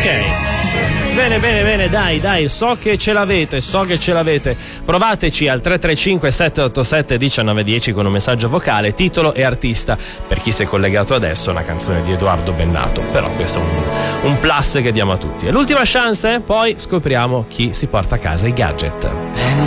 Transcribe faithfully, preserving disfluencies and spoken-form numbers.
Bene, bene, bene, dai, dai, so che ce l'avete, so che ce l'avete. Provateci al tre tre cinque sette otto sette uno nove uno zero con un messaggio vocale, titolo e artista. Per chi si è collegato adesso, una canzone di Edoardo Bennato, però questo è un, un plus che diamo a tutti. È l'ultima chance, eh? Poi scopriamo chi si porta a casa i gadget.